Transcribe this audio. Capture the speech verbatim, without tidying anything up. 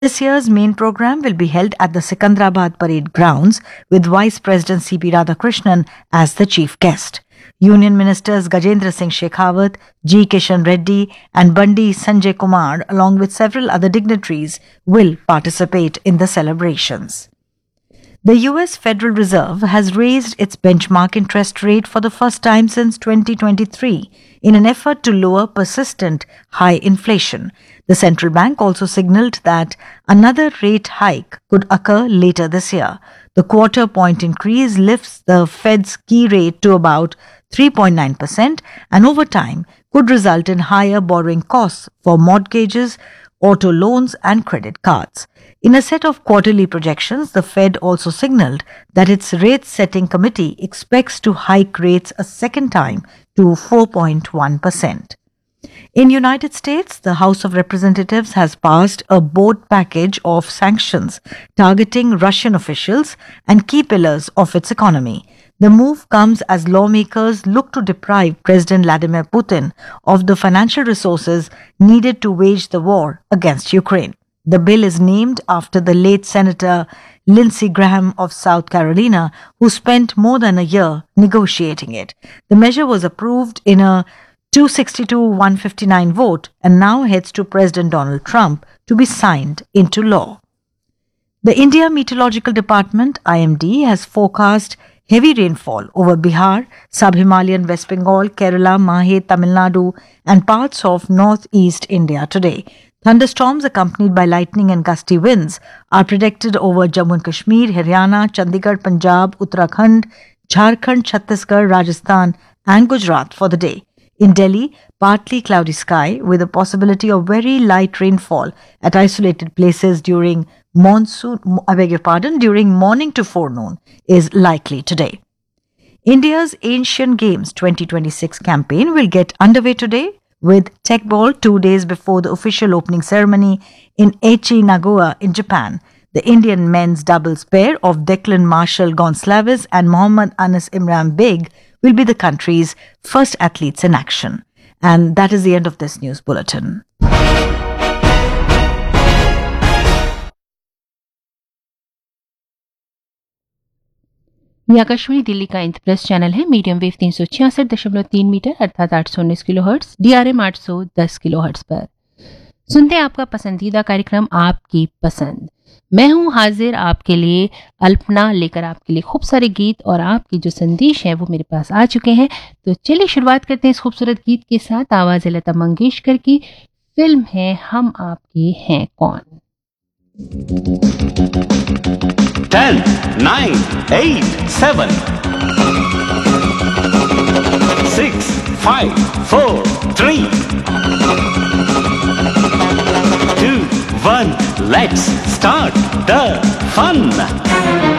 This year's main program will be held at the Secunderabad Parade Grounds with Vice President C P Radhakrishnan as the chief guest. Union Ministers Gajendra Singh Shekhawat, G. Kishan Reddy and Bandi Sanjay Kumar, along with several other dignitaries, will participate in the celebrations. The U S Federal Reserve has raised its benchmark interest rate for the first time since twenty twenty-three in an effort to lower persistent high inflation. The central bank also signaled that another rate hike could occur later this year. The quarter point increase lifts the Fed's key rate to about three point nine percent and over time could result in higher borrowing costs for mortgages, auto loans and credit cards. In a set of quarterly projections, the Fed also signaled that its rate-setting committee expects to hike rates a second time to four point one percent. In United States, the House of Representatives has passed a board package of sanctions targeting Russian officials and key pillars of its economy. The move comes as lawmakers look to deprive President Vladimir Putin of the financial resources needed to wage the war against Ukraine. The bill is named after the late Senator Lindsey Graham of South Carolina, who spent more than a year negotiating it. The measure was approved in a two sixty-two one fifty-nine vote and now heads to President Donald Trump to be signed into law. The India Meteorological Department, I M D, has forecast heavy rainfall over Bihar, sub-Himalayan West Bengal, Kerala, Mahe, Tamil Nadu and parts of northeast India today. Thunderstorms accompanied by lightning and gusty winds are predicted over Jammu and Kashmir, Haryana, Chandigarh, Punjab, Uttarakhand, Jharkhand, Chhattisgarh, Rajasthan and Gujarat for the day. In Delhi, partly cloudy sky with a possibility of very light rainfall at isolated places during monsoon, I beg your pardon, during morning to forenoon is likely today. India's Asian Games twenty twenty-six campaign will get underway today with Tech Ball two days before the official opening ceremony in Aichi, Nagoya in Japan. The Indian men's doubles pair of Declan Marshall Gonçalves and Mohammad Anas Imran Beg will be the country's first athletes in action. And that is the end of this news bulletin. ये आकाशवाणी दिल्ली का enterprise channel है। Medium wave तीन सौ छियासठ दशमलव तीन metre अर्थात आठ सौ उन्नीस किलो हर्ट्स, डीआरएम आठ सौ दस किलो हर्ट्स पर सुनते हैं आपका पसंदीदा कार्यक्रम आपकी पसंद। मैं हूं हाजिर आपके लिए अल्पना लेकर आपके लिए खूब सारे गीत और आपके जो संदेश हैं वो मेरे पास आ चुके हैं। तो चलिए शुरुआत करते हैं इस खूबसूरत गीत के साथ। आवाज है लता मंगेशकर की, फिल्म है हम आपके हैं कौन। ten, nine, eight, seven, six, five, four, three, two, one, let's start the fun.